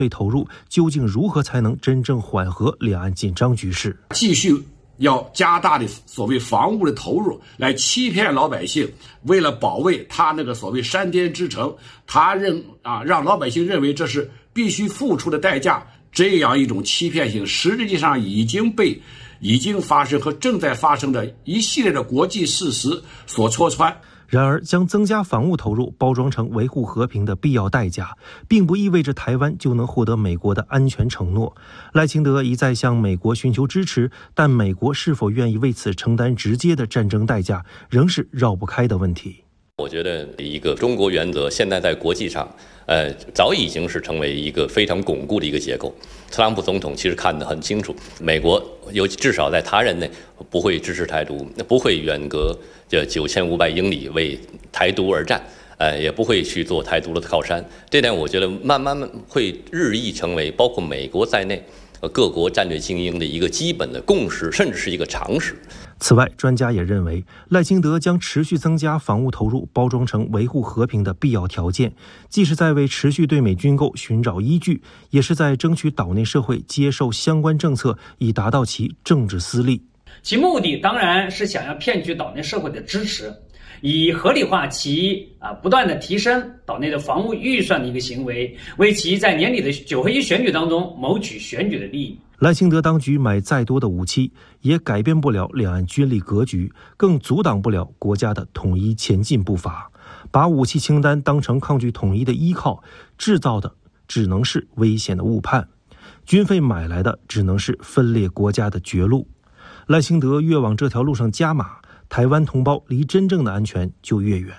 投入，究竟如何才能真正缓和两岸紧张局势？ 继续要加大的所谓防务的投入，来欺骗老百姓，为了保卫他那个所谓山巅之城，让老百姓认为这是必须付出的代价，这样一种欺骗性，实际上已经发生和正在发生的一系列的国际事实所戳穿。 然而，将增加防务投入包装成维护和平的必要代价，并不意味着台湾就能获得美国的安全承诺。赖清德一再向美国寻求支持，但美国是否愿意为此承担直接的战争代价，仍是绕不开的问题。 我觉得一个中国原则现在在国际上早已经是成为一个非常巩固的一个结构。特朗普总统其实看得很清楚，美国至少在他任内不会支持台独，不会远隔这9500英里为台独而战，也不会去做台独的靠山。这点我觉得慢慢会日益成为包括美国在内各国战略精英的一个基本的共识，甚至是一个常识。 此外，专家也认为，赖清德将持续增加防务投入包装成维护和平的必要条件，既是在为持续对美军购寻找依据，也是在争取岛内社会接受相关政策，以达到其政治私利。 其目的当然是想要骗取岛内社会的支持，以合理化其不断的提升岛内的防务预算的一个行为，为其在年底的9合1选举当中谋取选举的利益。 赖清德当局买再多的武器，也改变不了两岸军力格局，更阻挡不了国家的统一前进步伐。把武器清单当成抗拒统一的依靠，制造的只能是危险的误判；军费买来的只能是分裂国家的绝路。赖清德越往这条路上加码，台湾同胞离真正的安全就越远。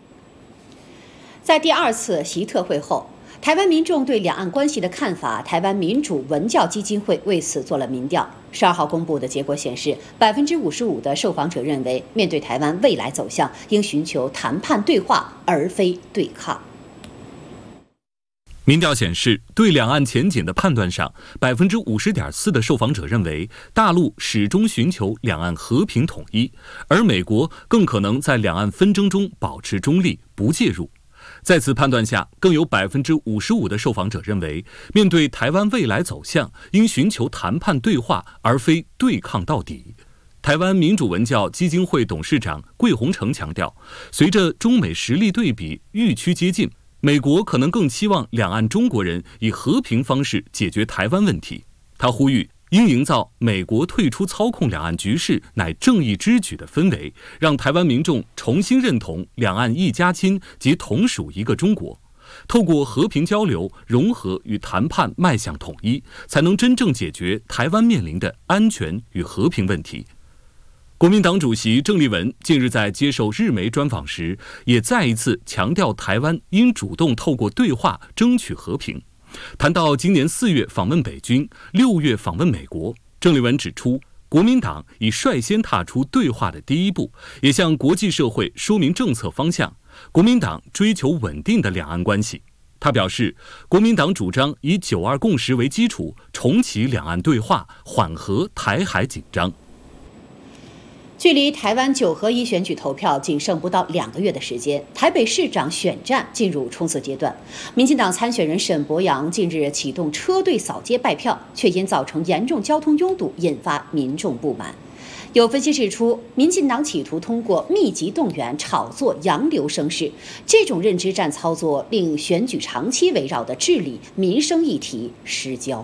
在第2次习特会后，台湾民众对两岸关系的看法，台湾民主文教基金会为此做了民调。12号公布的结果显示，55%的受访者认为，面对台湾未来走向，应寻求谈判对话，而非对抗。 民调显示，对两岸前景的判断上，50.4%的受访者认为，大陆始终寻求两岸和平统一，而美国更可能在两岸纷争中保持中立，不介入。在此判断下，更有55%的受访者认为，面对台湾未来走向，应寻求谈判对话，而非对抗到底。台湾民主文教基金会董事长桂宏成强调，随着中美实力对比愈趋接近，美国可能更期望两岸中国人以和平方式解决台湾问题。他呼吁应营造美国退出操控两岸局势乃正义之举的氛围，让台湾民众重新认同两岸一家亲及同属一个中国，透过和平交流、融合与谈判迈向统一，才能真正解决台湾面临的安全与和平问题。国民党主席郑丽文近日在接受日媒专访时，也再一次强调台湾应主动透过对话争取和平。谈到今年4月访问北京，6月访问美国，郑丽文指出，国民党已率先踏出对话的第一步，也向国际社会说明政策方向。国民党追求稳定的两岸关系。他表示，国民党主张以9·2共识为基础，重启两岸对话，缓和台海紧张。 距离台湾9合1选举投票仅剩不到2个月的时间，台北市长选战进入冲刺阶段。民进党参选人沈伯洋近日启动车队扫街拜票，却因造成严重交通拥堵，引发民众不满。有分析指出，民进党企图通过密集动员炒作洋流声势，这种认知战操作令选举长期围绕的治理民生议题失焦。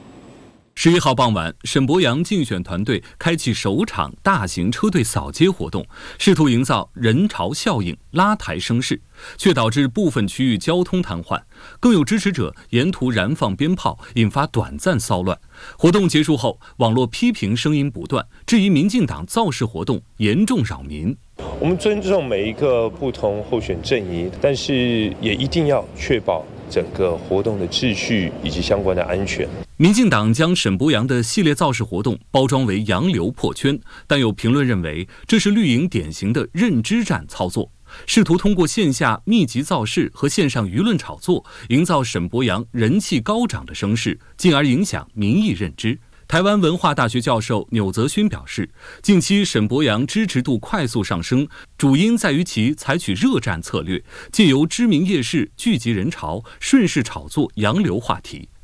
11号傍晚，沈伯洋竞选团队开启首场大型车队扫街活动，试图营造人潮效应，拉抬声势，却导致部分区域交通瘫痪，更有支持者沿途燃放鞭炮，引发短暂骚乱。活动结束后，网络批评声音不断，质疑民进党造势活动严重扰民。 我们尊重每一个不同候选阵营，但是也一定要确保整个活动的秩序以及相关的安全。 民进党将沈伯洋的系列造势活动包装为洋流破圈，但有评论认为这是绿营典型的认知战操作，试图通过线下密集造势和线上舆论炒作，营造沈伯洋人气高涨的声势，进而影响民意认知。台湾文化大学教授钮泽勋表示，近期沈伯洋支持度快速上升，主因在于其采取热战策略，借由知名夜市聚集人潮，顺势炒作洋流话题。